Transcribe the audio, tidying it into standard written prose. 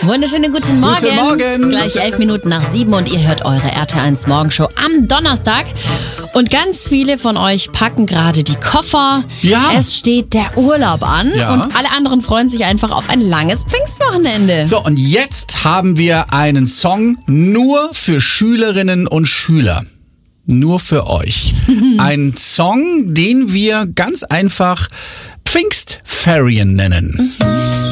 Wunderschönen guten Morgen. Guten Morgen. Gleich 11 Minuten nach 7 und ihr hört eure RTL1 Morgenshow am Donnerstag. Und ganz viele von euch packen gerade die Koffer. Ja. Es steht der Urlaub an Ja. und alle anderen freuen sich einfach auf ein langes Pfingstwochenende. So, und jetzt haben wir einen Song nur für Schülerinnen und Schüler. Nur für euch. Ein Song, den wir ganz einfach Pfingstferien nennen.